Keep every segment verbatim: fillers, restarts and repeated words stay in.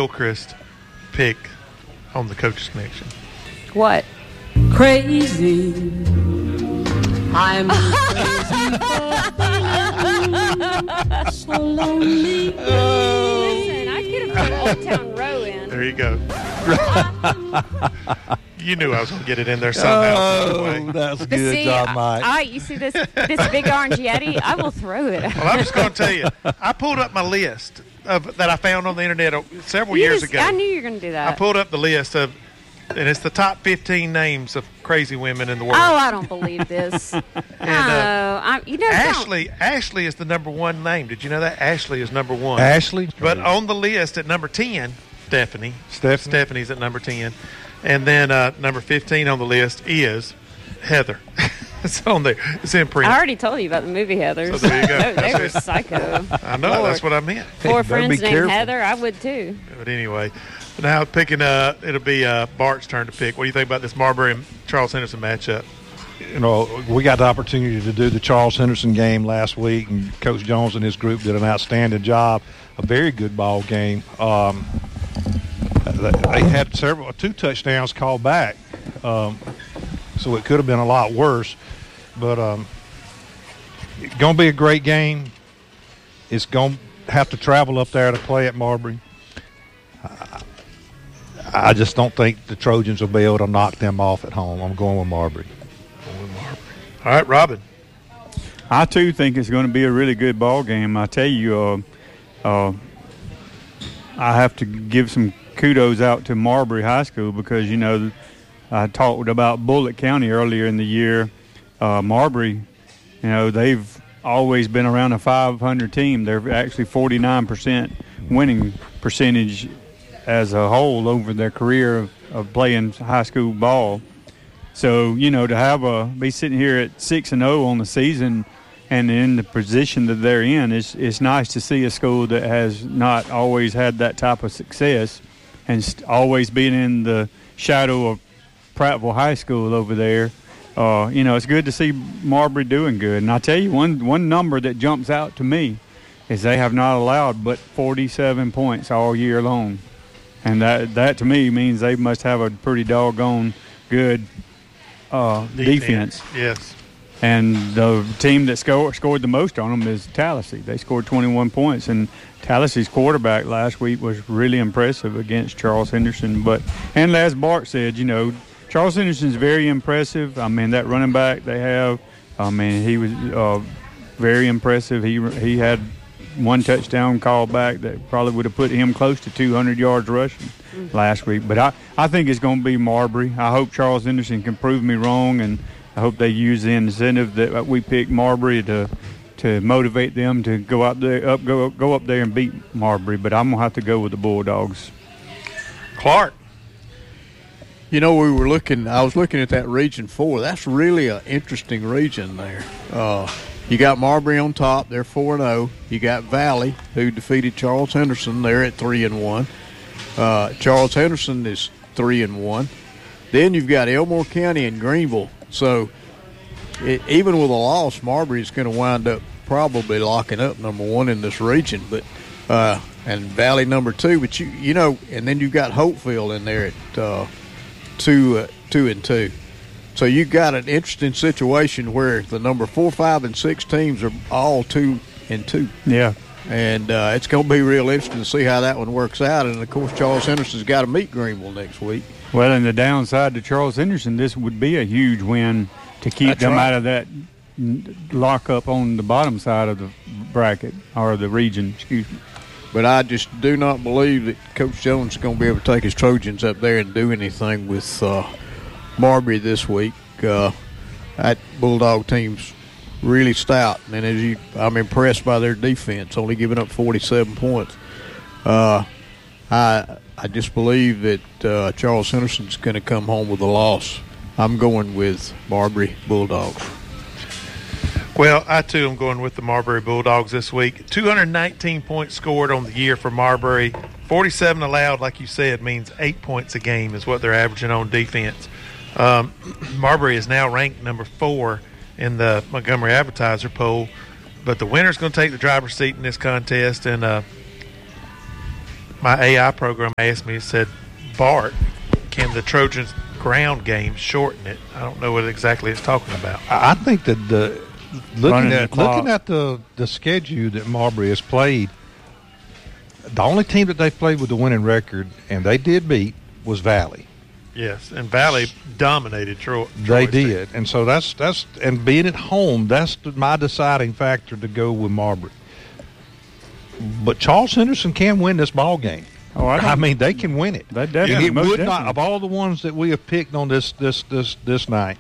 Gilchrist pick on the Coach's Connection? What? Crazy. I'm crazy for so lonely. Listen, I could have put Old Town Row in. There you go. You knew I was going to get it in there somehow. Oh, that's a But good see, job, I, Mike. I, you see this this big orange Yeti? I will throw it. Well, I'm just going to tell you, I pulled up my list of, that I found on the internet several You years just- ago. I knew you were going to do that. I pulled up the list of, and it's the top fifteen names of crazy women in the world. Oh, I don't believe this. no, uh, I, you know, Ashley, Ashley is the number one name. Did you know that? Ashley is number one. Ashley? But on the list at number ten, Stephanie. Stephanie? Stephanie's at number ten. And then uh, number fifteen on the list is Heather. It's on there. It's in print. I already told you about the movie Heathers. So there you go. they, they That's were it. psycho. I know. Lord. That's what I meant. Four Better friends be named careful. Heather. I would too. But anyway, now picking, uh, it'll be uh, Bart's turn to pick. What do you think about this Marbury and Charles Henderson matchup? You know, we got the opportunity to do the Charles Henderson game last week, and Coach Jones and his group did an outstanding job. A very good ball game. Um, they, they had several two touchdowns called back, um, so it could have been a lot worse. But um, it's going to be a great game. It's going to have to travel up there to play at Marbury. I, I just don't think the Trojans will be able to knock them off at home. I'm going with Marbury. All right, Robin. I, too, think it's going to be a really good ball game. I tell you, uh, uh, I have to give some kudos out to Marbury High School because, you know, I talked about Bullitt County earlier in the year. Uh, Marbury, you know, they've always been around a five hundred team. They're actually forty-nine percent winning percentage as a whole over their career of, of playing high school ball. So, you know, to have a be sitting here at six and zero on the season, and in the position that they're in, it's it's nice to see a school that has not always had that type of success, and st- always been in the shadow of Prattville High School over there. Uh, you know, it's good to see Marbury doing good. And I tell you, one one number that jumps out to me is they have not allowed but forty-seven points all year long, and that that to me means they must have a pretty doggone good uh, defense. defense. Yes. And the team that score, scored the most on them is Tallahassee. They scored twenty-one points, and Tallahassee's quarterback last week was really impressive against Charles Henderson. But and as Bart said, you know, Charles Henderson's very impressive. I mean, that running back they have, I mean, he was uh, very impressive. He he had one touchdown call back that probably would have put him close to two hundred yards rushing mm-hmm. last week. But I, I think it's going to be Marbury. I hope Charles Henderson can prove me wrong, and I hope they use the incentive that we picked Marbury to to motivate them to go out there, up go go up there and beat Marbury. But I'm gonna have to go with the Bulldogs. Clark. You know, we were looking. I was looking at that Region Four. That's really an interesting region there. Uh, you got Marbury on top. They're four and zero. You got Valley, who defeated Charles Henderson. They're at three and one. Uh, Charles Henderson is three and one. Then you've got Elmore County and Greenville. So it, even with a loss, Marbury is going to wind up probably locking up number one in this region. But uh, and Valley number two. But you you know, and then you've got Hopefield in there at. Uh, Two, uh, two and two. So you got an interesting situation where the number four, five, and six teams are all two and two. Yeah. And uh, it's going to be real interesting to see how that one works out. And, of course, Charles Henderson's got to meet Greenville next week. Well, and the downside to Charles Henderson, this would be a huge win to keep That's them right. out of that lockup on the bottom side of the bracket or the region, excuse me. But I just do not believe that Coach Jones is going to be able to take his Trojans up there and do anything with uh, Marbury this week. Uh, that Bulldog team's really stout, and as you, I'm impressed by their defense, only giving up forty-seven points. Uh, I I just believe that uh, Charles Henderson's going to come home with a loss. I'm going with Marbury Bulldogs. Well, I, too, am going with the Marbury Bulldogs this week. two hundred nineteen points scored on the year for Marbury. forty-seven allowed, like you said, means eight points a game is what they're averaging on defense. Um, Marbury is now ranked number four in the Montgomery Advertiser poll, but the winner's going to take the driver's seat in this contest, and uh, my A I program asked me, it said, Bart, can the Trojans ground game shorten it? I don't know what exactly it's talking about. I I think that the looking Running at the clock. looking at the the schedule that Marbury has played, the only team that they played with the winning record, and they did beat, was Valley. Yes, and Valley dominated Troy. They Troy did, and so that's that's and being at home, that's the- my deciding factor to go with Marbury. But Charles Henderson can win this ball game. Oh, I, I, don't- mean, they can win it. They definitely- It most would not definitely. of all the ones that we have picked on this this this this night.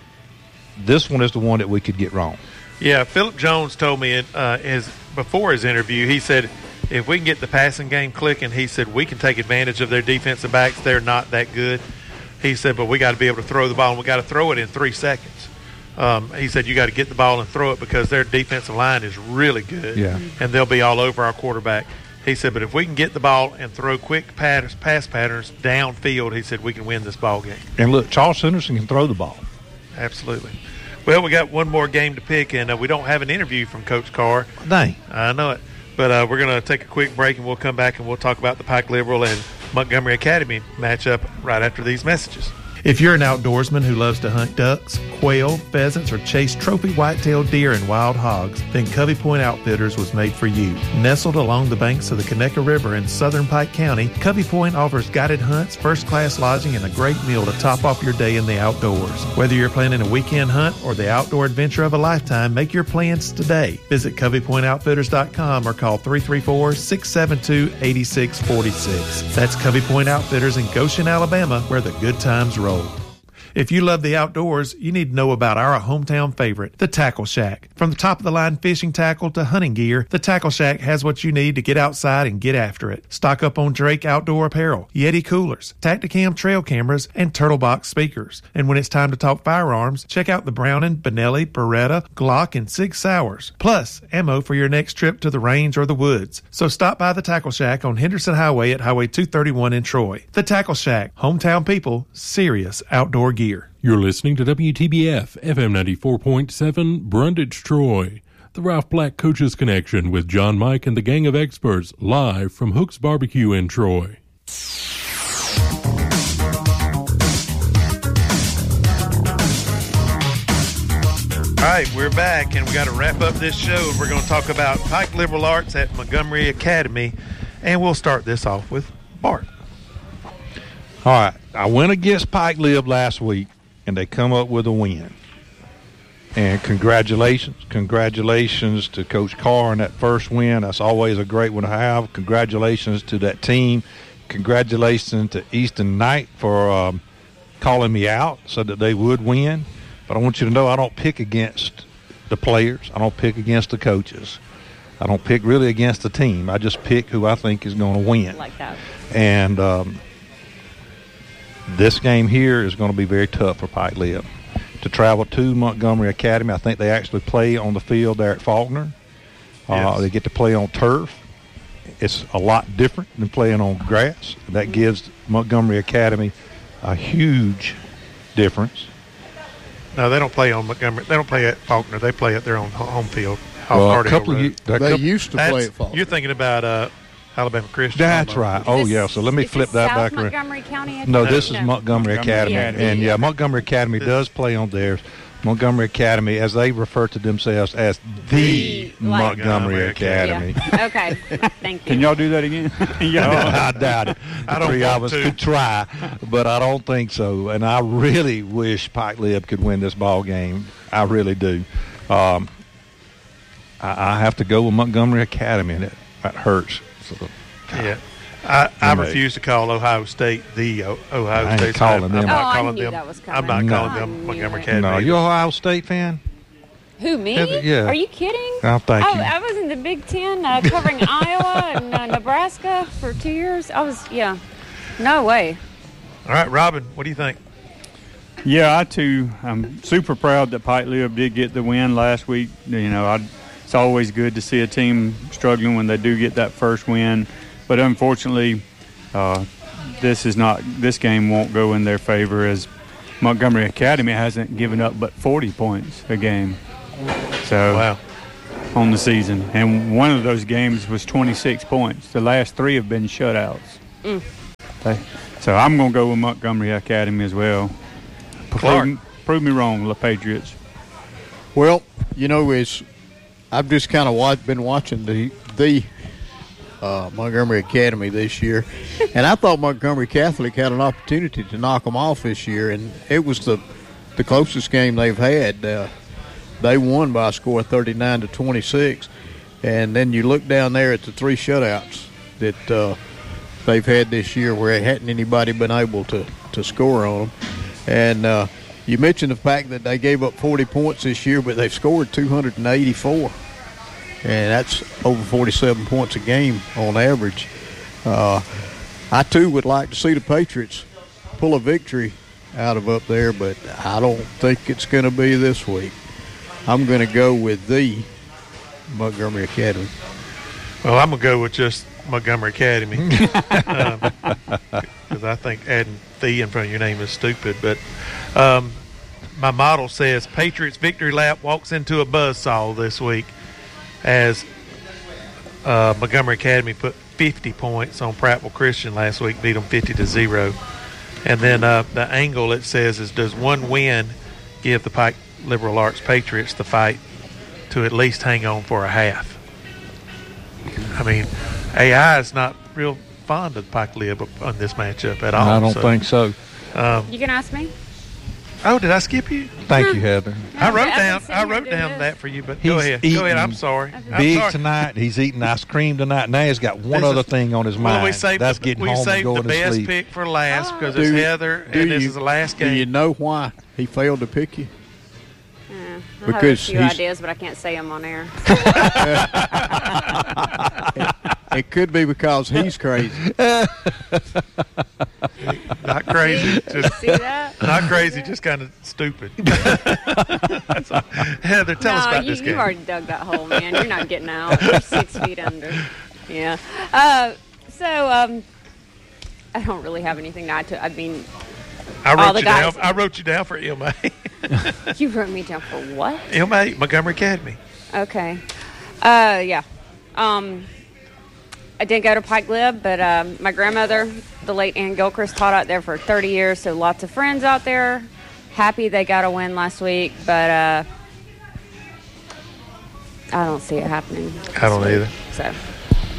This one is the one that we could get wrong. Yeah, Philip Jones told me in, uh, his before his interview, he said if we can get the passing game clicking, he said we can take advantage of their defensive backs. They're not that good. He said, but we got to be able to throw the ball, and we got to throw it in three seconds. Um, he said you got to get the ball and throw it because their defensive line is really good, Yeah. and they'll be all over our quarterback. He said, but if we can get the ball and throw quick patterns, pass patterns downfield, he said we can win this ball game. And look, Charles Henderson can throw the ball. Absolutely. Well, we got one more game to pick, and uh, we don't have an interview from Coach Carr. Dang. I know it. But uh, we're going to take a quick break, and we'll come back and we'll talk about the Pike Liberal and Montgomery Academy matchup right after these messages. If you're an outdoorsman who loves to hunt ducks, quail, pheasants, or chase trophy white-tailed deer and wild hogs, then Covey Point Outfitters was made for you. Nestled along the banks of the Conecuh River in southern Pike County, Covey Point offers guided hunts, first-class lodging, and a great meal to top off your day in the outdoors. Whether you're planning a weekend hunt or the outdoor adventure of a lifetime, make your plans today. Visit Covey Point Outfitters dot com or call three three four, six seven two, eight six four six. That's Covey Point Outfitters in Goshen, Alabama, where the good times roll. If you love the outdoors, you need to know about our hometown favorite, the Tackle Shack. From the top-of-the-line fishing tackle to hunting gear, the Tackle Shack has what you need to get outside and get after it. Stock up on Drake outdoor apparel, Yeti coolers, Tacticam trail cameras, and Turtle Box speakers. And when it's time to talk firearms, check out the Browning, Benelli, Beretta, Glock, and Sig Sauers. Plus, ammo for your next trip to the range or the woods. So stop by the Tackle Shack on Henderson Highway at Highway two thirty-one in Troy. The Tackle Shack, hometown people, serious outdoor gear. You're listening to W T B F F M ninety-four point seven, Brundage, Troy. The Ralph Black Coaches Connection with John Mike and the gang of experts, live from Hook's Barbecue in Troy. All right, we're back, and we got to wrap up this show, and we're going to talk about Pike Liberal Arts at Montgomery Academy, and we'll start this off with Bart. All right, I went against Pike Lib last week, and they come up with a win. And congratulations, congratulations to Coach Carr on that first win. That's always a great one to have. Congratulations to that team. Congratulations to Easton Knight for um, calling me out so that they would win. But I want you to know I don't pick against the players. I don't pick against the coaches. I don't pick really against the team. I just pick who I think is going to win. Like that. And um, this game here is going to be very tough for Pike Lib. To travel to Montgomery Academy, I think they actually play on the field there at Faulkner. Uh, Yes. They get to play on turf. It's a lot different than playing on grass. That gives Montgomery Academy a huge difference. No, they don't play on Montgomery. They don't play at Faulkner. They play at their own ho- home field. off Well, a Cardinal couple of Road. you, a They couple- used to play That's- at Faulkner. You're thinking about uh, Alabama Christian. That's right. Oh, Is yeah. this- So let me is flip this that South back around. Montgomery County? No, this is No. Montgomery Academy. Academy. And, yeah, Montgomery Academy This- does play on theirs. Montgomery Academy, as they refer to themselves as the Like- Montgomery Montgomery Academy. Yeah. Okay. Thank you. Can y'all do that again? yeah. I doubt it. I don't Three want of us to. could try, but I don't think so. And I really wish Pike Lib could win this ball game. I really do. Um, I, I have to go with Montgomery Academy, and it, that hurts. So, Yeah. I, I Anyway. refuse to call Ohio State the o- Ohio I ain't State. calling I'm them. not Oh, I calling knew them. that was I'm coming. not calling No. them I knew Montgomery it. Academy. no, either. you an Ohio State fan? Who, me? Yeah. Are you kidding? Oh, thank oh, you. I was in the Big Ten uh, covering Iowa and uh, Nebraska for two years. I was, yeah. No way. All right, Robin, what do you think? Yeah, I too. I'm super proud that Pike Lib did get the win last week. You know, I, it's always good to see a team struggling when they do get that first win, but unfortunately, uh, this is not. This game won't go in their favor as Montgomery Academy hasn't given up but forty points a game. So Wow. on the season, and one of those games was twenty-six points. The last three have been shutouts. Mm. They, so I'm going to go with Montgomery Academy as well. Prove, prove me wrong, La Patriots. Well, you know, it's, I've just kind of watch, been watching the the uh, Montgomery Academy this year, and I thought Montgomery Catholic had an opportunity to knock them off this year, and it was the the closest game they've had. Uh, they won by a score of thirty-nine to twenty-six, and then you look down there at the three shutouts that uh, they've had this year where hadn't anybody been able to, to score on them. And uh, you mentioned the fact that they gave up forty points this year, but they've scored two hundred eighty-four. And that's over forty-seven points a game on average. Uh, I, too, would like to see the Patriots pull a victory out of up there, but I don't think it's going to be this week. I'm going to go with the Montgomery Academy. Well, I'm going to go with just Montgomery Academy because um, I think adding "the" in front of your name is stupid. But um, my model says Patriots victory lap walks into a buzzsaw this week as uh, Montgomery Academy put fifty points on Prattville Christian last week, beat them fifty to zero. And then uh, the angle it says is, does one win give the Pike Liberal Arts Patriots the fight to at least hang on for a half? I mean, A I is not real fond of Pike Lib on this matchup at all. I don't so, think so. Um, You can ask me. oh, did I skip you? Thank you, Heather. I wrote I've been down. sitting I here wrote doing down this. that for you, but He's go ahead. Go ahead. I'm eating sorry. I'm Big sorry. tonight. He's eating ice cream tonight. Now he's got one This other is- thing on his Well, mind. we saved That's the, getting we home and saved going the to best sleep. pick for last Oh. because Do it's you- Heather, do and this you- is the last Do you game. know why he failed to pick you? Yeah, I have a Because few he's- ideas, but I can't say them on air. It could be because he's crazy. Not crazy, See? just See that? not crazy, just kind of stupid. So, Heather, tell no, us about you, this game. you already dug that hole, man. You're not getting out. You're six feet under. Yeah. Uh, so um, I don't really have anything to add to. I mean, I all wrote the you guys- down. I wrote you down for M A. you wrote me down for what? M A Montgomery Academy. Okay. Uh, yeah. Um, I didn't go to Pike Lib, but um, my grandmother, the late Ann Gilchrist, taught out there for thirty years, so lots of friends out there. Happy they got a win last week, but uh, I don't see it happening. I don't this week. either. So,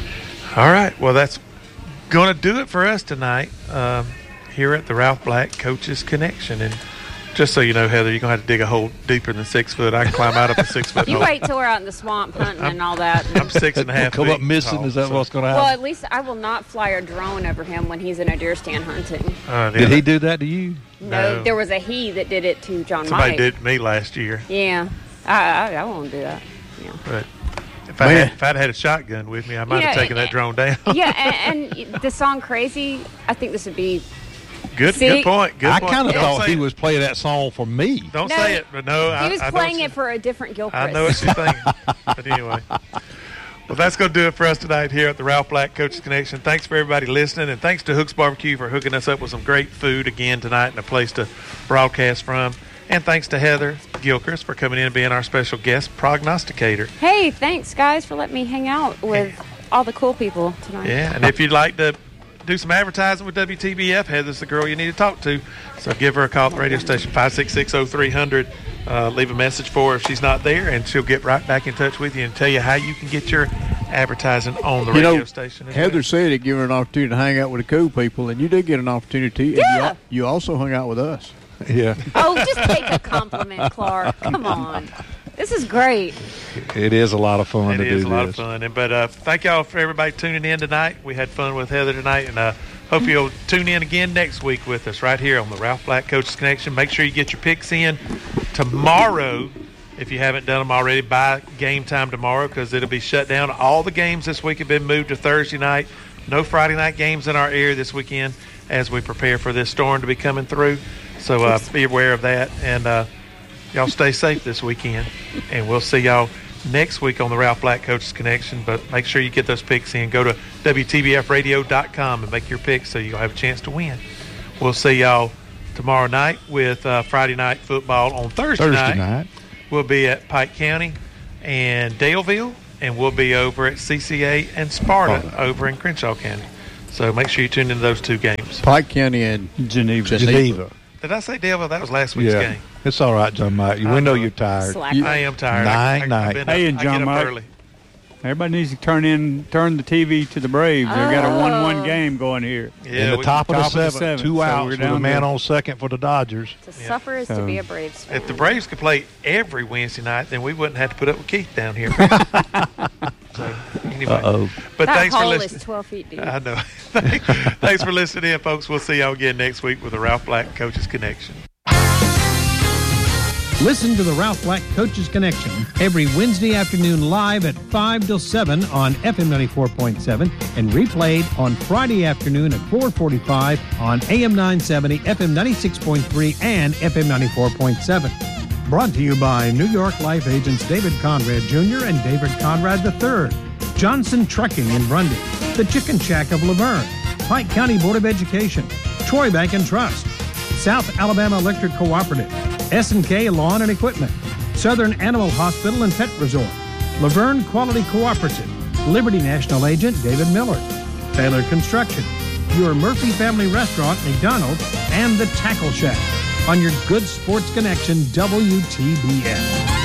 All right. Well, that's going to do it for us tonight um, here at the Ralph Black Coaches Connection. And just so you know, Heather, you're going to have to dig a hole deeper than six foot. I can climb out of a six foot you hole. wait till we're out in the swamp hunting and all that. I'm six and a half Come feet up missing. tall, Is that so- what's going to Well, happen? at least I will not fly a drone over him when he's in a deer stand hunting. Uh, Did he do that to you? No, No. there was a he that did it to John Somebody Mike. did it to me last year. Yeah, I, I, I won't do that. Yeah. But if I, Man. had, if I'd had a shotgun with me, I might You have know, taken that drone down. Yeah, and, and the song "Crazy," I think this would be. Good, See? good point. Good I point. kind of Don't thought say he it. was playing that song for me. Don't No, say it, but no, I, He was I know playing what it for a different Gilchrist. I know what you're thinking. But anyway. Well, that's going to do it for us tonight here at the Ralph Black Coaches Connection. Thanks for everybody listening, and thanks to Hooks Barbecue for hooking us up with some great food again tonight and a place to broadcast from. And thanks to Heather Gilchrist for coming in and being our special guest prognosticator. Hey, thanks guys for letting me hang out with all the cool people tonight. Yeah, and if you'd like to do some advertising with W T B F, Heather's the girl you need to talk to. So give her a call at the radio station, five six six, oh three hundred. Uh, leave a message for her if she's not there, and she'll get right back in touch with you and tell you how you can get your advertising on the You radio know, station. as Heather well. said it gave her an opportunity to hang out with the cool people, and you did get an opportunity. And you, Yeah. al- you also hung out with us. Yeah, Oh, just take a compliment, Clark. Come on. This is great. it is a lot of fun It to is do a lot this. of fun. And but uh, thank y'all for everybody tuning in tonight. We had fun with Heather tonight, and uh, hope you'll tune in again next week with us right here on the Ralph Black Coaches Connection. Make sure you get your picks in tomorrow. If you haven't done them already, by game time tomorrow because it'll be shut down. All the games this week have been moved to Thursday night. No Friday night games in our area this weekend as we prepare for this storm to be coming through. So uh, be aware of that. And uh, y'all stay safe this weekend. And we'll see y'all next week on the Ralph Black Coaches Connection. But make sure you get those picks in. Go to W T B F radio dot com and make your picks so you'll have a chance to win. We'll see y'all tomorrow night with uh, Friday night football on Thursday, Thursday night. We'll be at Pike County, and Daleville, and we'll be over at C C A and Sparta Oh. over in Crenshaw County. So make sure you tune into those two games. Pike County and Geneva. Geneva. Geneva. Did I say Daleville? That was last week's Yeah. game. It's all right, John Mike. We I know know. you're tired. Slacker. I am tired. Night, I, I, night. I've been Hey, up, and I John get up Mike. early. Everybody needs to turn in, turn the T V to the Braves. They've got a Oh. one-one game going here. Yeah, In the we- top, of the top of the seventh, seventh, two so outs we're with a down man to- on second for the Dodgers. To suffer is to So- be a Braves fan. If the Braves could play every Wednesday night, then we wouldn't have to put up with Keith down here. So, anyway. Uh-oh. But that thanks for hole listening. is twelve feet deep. I know. Thanks for listening in, folks. We'll see y'all again next week with the Ralph Black Coaches Connection. Listen to the Ralph Black Coaches Connection every Wednesday afternoon live at five till seven on F M ninety-four point seven and replayed on Friday afternoon at four forty-five on A M nine seventy, F M ninety-six point three, and F M ninety-four point seven. Brought to you by New York Life agents David Conrad Junior and David Conrad the third, Johnson Trucking in Grundy, the Chicken Shack of Laverne, Pike County Board of Education, Troy Bank and Trust, South Alabama Electric Cooperative, S and K Lawn and Equipment, Southern Animal Hospital and Pet Resort, Laverne Quality Cooperative, Liberty National Agent David Miller, Taylor Construction, your Murphy Family Restaurant, McDonald's, and the Tackle Shack on your Good Sports Connection W T B N.